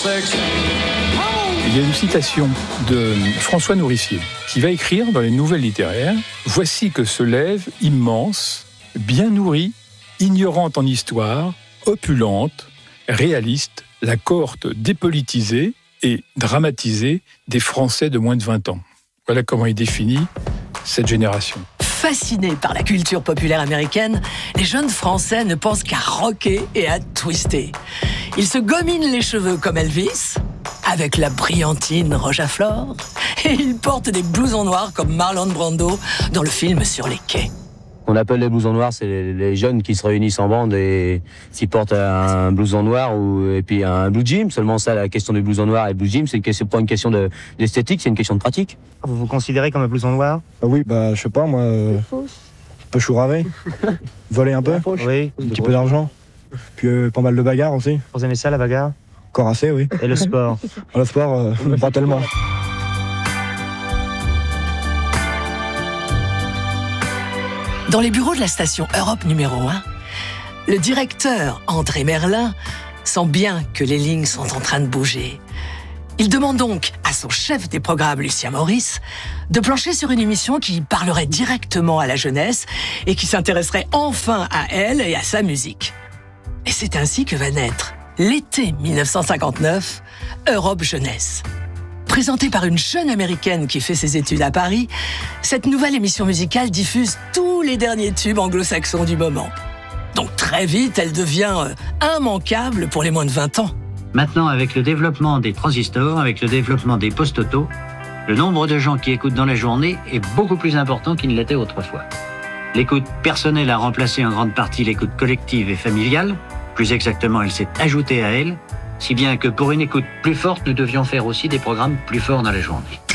Il y a une citation de François Nourricier qui va écrire dans les Nouvelles littéraires « Voici que se lève immense, bien nourrie, ignorante en histoire, opulente, réaliste, la cohorte dépolitisée et dramatisée des Français de moins de 20 ans. » Voilà comment il définit cette génération. Fascinés par la culture populaire américaine, les jeunes Français ne pensent qu'à rocker et à twister. Ils se gominent les cheveux comme Elvis, avec la brillantine Rochefort, et ils portent des blousons noirs comme Marlon Brando dans le film Sur les quais. On appelle les blousons noirs, c'est les jeunes qui se réunissent en bande et qui portent un blouson noir et puis un blue jean. Seulement ça, la question du blouson noir et le blue jean, c'est pas une question d'esthétique, c'est une question de pratique. Vous vous considérez comme un blouson noir ? Oui, je sais pas, moi, un peu chouravé, voler un peu, Oui. un petit peu d'argent, puis pas mal de bagarres aussi. Vous aimez ça, la bagarre ? Encore assez, oui. Et le sport ? Le sport, pas tellement. Dans les bureaux de la station Europe numéro 1, le directeur André Merlin sent bien que les lignes sont en train de bouger. Il demande donc à son chef des programmes, Lucien Maurice, de plancher sur une émission qui parlerait directement à la jeunesse et qui s'intéresserait enfin à elle et à sa musique. Et c'est ainsi que va naître, l'été 1959, Europe Jeunesse. Présentée par une jeune américaine qui fait ses études à Paris, cette nouvelle émission musicale diffuse tous les derniers tubes anglo-saxons du moment. Donc très vite, elle devient immanquable pour les moins de 20 ans. Maintenant, avec le développement des transistors, avec le développement des post-auto, le nombre de gens qui écoutent dans la journée est beaucoup plus important qu'il ne l'était autrefois. L'écoute personnelle a remplacé en grande partie l'écoute collective et familiale. Plus exactement, elle s'est ajoutée à elle, si bien que pour une écoute plus forte, nous devions faire aussi des programmes plus forts dans la journée.